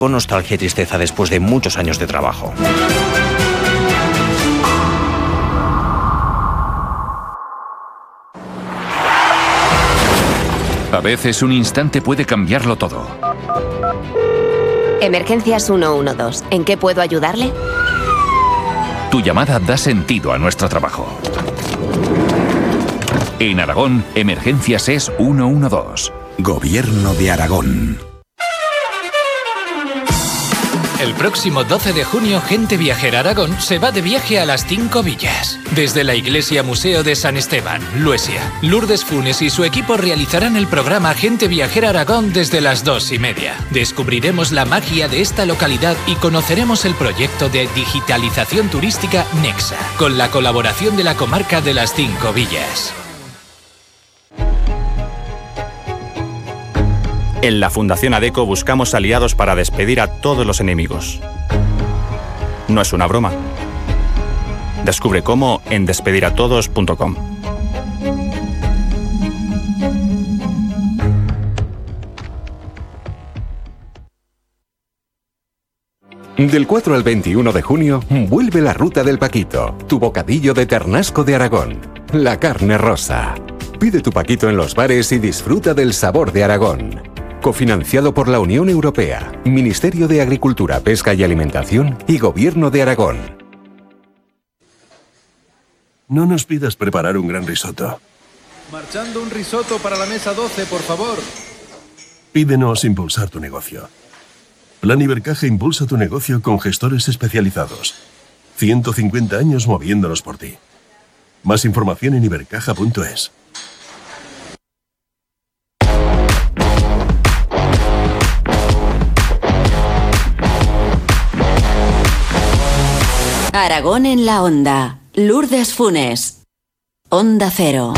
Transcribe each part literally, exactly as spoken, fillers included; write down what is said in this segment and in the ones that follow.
con nostalgia y tristeza después de muchos años de trabajo. A veces un instante puede cambiarlo todo. Emergencias ciento doce. ¿En qué puedo ayudarle? Tu llamada da sentido a nuestro trabajo. En Aragón, Emergencias es ciento doce. Gobierno de Aragón. El próximo doce de junio, Gente Viajera Aragón se va de viaje a las cinco villas. Desde la Iglesia Museo de San Esteban, Luesia, Lourdes Funes y su equipo realizarán el programa Gente Viajera Aragón desde las dos y media. Descubriremos la magia de esta localidad y conoceremos el proyecto de digitalización turística Nexa, con la colaboración de la comarca de las cinco villas. En la Fundación ADECO buscamos aliados para despedir a todos los enemigos. No es una broma. Descubre cómo en despediratodos punto com. Del cuatro al veintiuno de junio, vuelve la Ruta del Paquito, tu bocadillo de ternasco de Aragón. La carne rosa. Pide tu paquito en los bares y disfruta del sabor de Aragón. Cofinanciado por la Unión Europea, Ministerio de Agricultura, Pesca y Alimentación y Gobierno de Aragón. No nos pidas preparar un gran risotto. Marchando un risotto para la mesa doce, por favor. Pídenos impulsar tu negocio. Plan Ibercaja impulsa tu negocio con gestores especializados. ciento cincuenta años moviéndonos por ti. Más información en ibercaja punto es. Aragón en la Onda. Lourdes Funes. Onda Cero.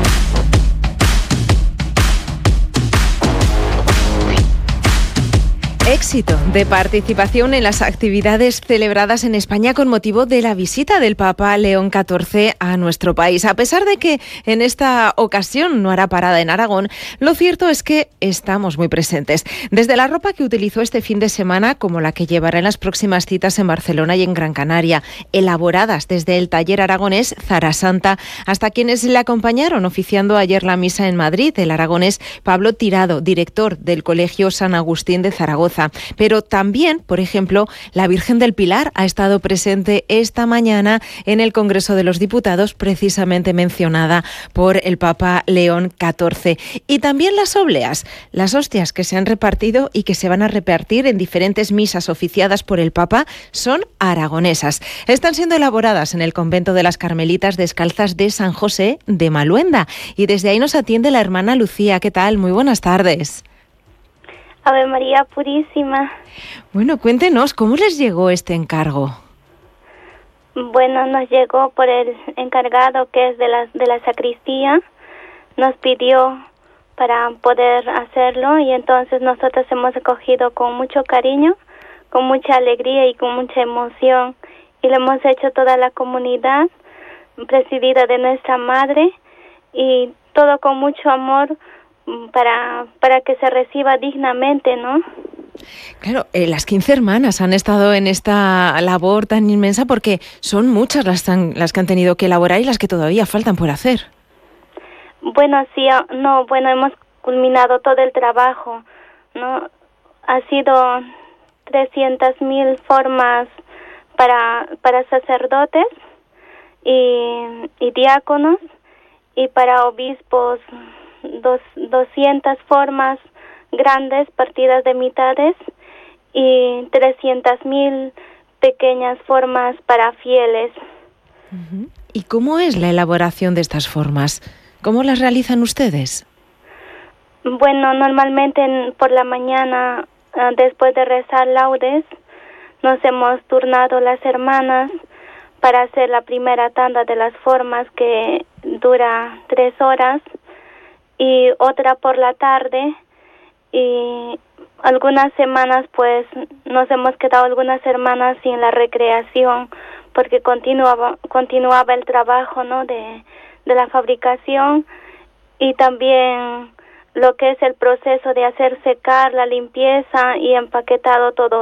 Éxito de participación en las actividades celebradas en España con motivo de la visita del Papa León catorce a nuestro país. A pesar de que en esta ocasión no hará parada en Aragón, lo cierto es que estamos muy presentes. Desde la ropa que utilizó este fin de semana, como la que llevará en las próximas citas en Barcelona y en Gran Canaria, elaboradas desde el taller aragonés Zara Santa, hasta quienes le acompañaron oficiando ayer la misa en Madrid, el aragonés Pablo Tirado, director del Colegio San Agustín de Zaragoza. Pero también, por ejemplo, la Virgen del Pilar ha estado presente esta mañana en el Congreso de los Diputados, precisamente mencionada por el Papa León catorce. Y también las obleas, las hostias que se han repartido y que se van a repartir en diferentes misas oficiadas por el Papa, son aragonesas. Están siendo elaboradas en el convento de las Carmelitas Descalzas de San José de Maluenda. Y desde ahí nos atiende la hermana Lucía. ¿Qué tal? Muy buenas tardes. Ave María Purísima. Bueno, cuéntenos, ¿cómo les llegó este encargo? Bueno, nos llegó por el encargado que es de la, de la sacristía. Nos pidió para poder hacerlo y entonces nosotros hemos acogido con mucho cariño, con mucha alegría y con mucha emoción. Y lo hemos hecho toda la comunidad, presidida de nuestra madre, y todo con mucho amor, para para que se reciba dignamente, ¿no? Claro, eh, las quince hermanas han estado en esta labor tan inmensa porque son muchas las, tan, las que han tenido que elaborar y las que todavía faltan por hacer. Bueno, sí, no, bueno, hemos culminado todo el trabajo, ¿no? Ha sido trescientas mil formas para para sacerdotes y, y diáconos, y para obispos Dos, doscientas formas grandes partidas de mitades y trescientas mil pequeñas formas para fieles. Uh-huh. ¿Y cómo es la elaboración de estas formas? ¿Cómo las realizan ustedes? Bueno, normalmente en, por la mañana, uh, después de rezar laudes, nos hemos turnado las hermanas para hacer la primera tanda de las formas, que dura tres horas. Y otra por la tarde, y algunas semanas pues nos hemos quedado algunas semanas sin la recreación porque continuaba continuaba el trabajo, ¿no?, de de la fabricación, y también lo que es el proceso de hacer secar, la limpieza y empaquetado todo